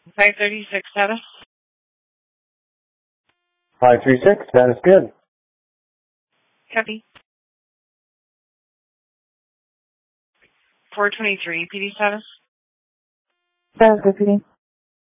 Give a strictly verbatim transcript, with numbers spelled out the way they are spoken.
five thirty-six status. five three six, that is good. Copy. four twenty-three P D status. Sounds good, P D.